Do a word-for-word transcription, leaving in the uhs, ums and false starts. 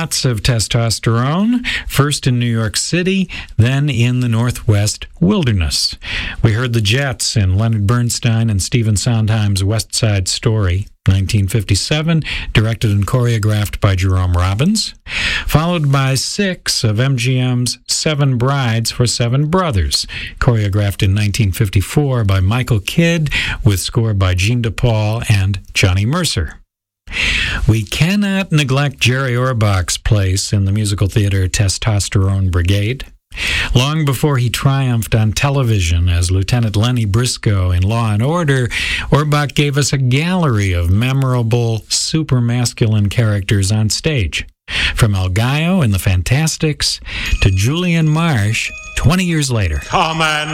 lots of testosterone, first in New York City, then in the Northwest wilderness. We heard the Jets in Leonard Bernstein and Stephen Sondheim's West Side Story, nineteen fifty-seven, directed and choreographed by Jerome Robbins, followed by six of M G M's Seven Brides for Seven Brothers, choreographed in nineteen fifty-four by Michael Kidd, with score by Gene DePaul and Johnny Mercer. We cannot neglect Jerry Orbach's place in the musical theater Testosterone Brigade. Long before he triumphed on television as Lieutenant Lenny Briscoe in Law and Order, Orbach gave us a gallery of memorable, super-masculine characters on stage. From El Gallo in The Fantastics to Julian Marsh twenty years later. Come and